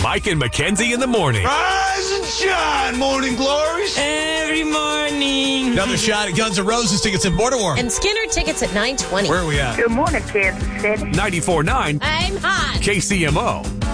Mike and Mackenzie in the morning. Rise and shine, morning glories. Every morning. Another shot at Guns N' Roses tickets in Border War. And Skinner tickets at 9:20. Where are we at? Good morning, Kansas City. 94.9 I'm hot. KCMO.